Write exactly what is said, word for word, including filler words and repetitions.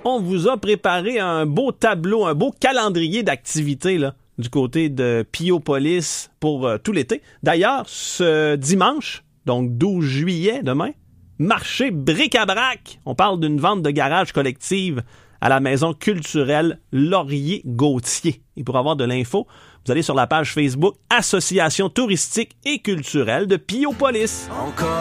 on vous a préparé un beau tableau, un beau calendrier d'activités là, du côté de Piopolis pour euh, tout l'été. D'ailleurs, ce dimanche, donc douze juillet, demain, marché bric-à-brac. On parle d'une vente de garage collective à la maison culturelle Laurier-Gauthier. Et pour avoir de l'info, vous allez sur la page Facebook Association touristique et culturelle de Piopolis. Encore